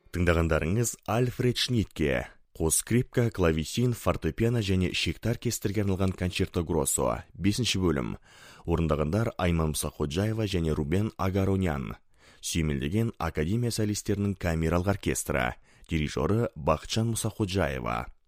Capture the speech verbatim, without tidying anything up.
Тыңдағандарыңыз Альфред Шнитке, қос скрипка, клавесин, фортепиано және шекті оркестрге арналған концерто гроссо, бесінші бөлім. Орындағандар Айман Мұсақоджаева және Рубен Агаронян. Сүйемелдеген академия солистерінің камералық оркестрі, дирижері Бақытжан Мұсақоджаева.